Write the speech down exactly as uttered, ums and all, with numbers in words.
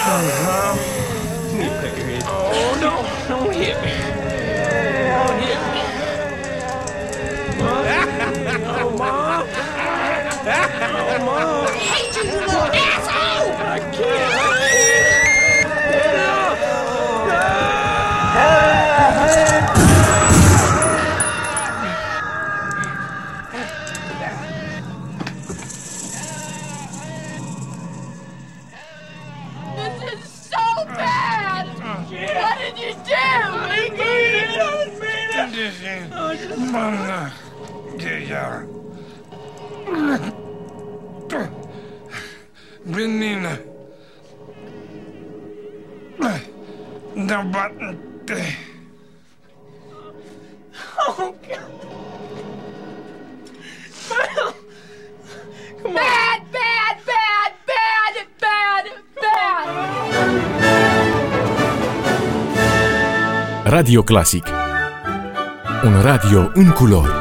Let me pet your head. Oh, no. Don't hit me. Don't hit me. Oh, Mom. Oh, Mom. I hate you, you little asshole! I can't. I can't. This is so bad! What did you do? I didn't mean it. I didn't mean it. Oh, just... Mana, dia. Menina. Dapat teh. Oh, God. Come on. Bad, bad, bad, bad, bad, bad! Radio Clasic. Un radio în culori.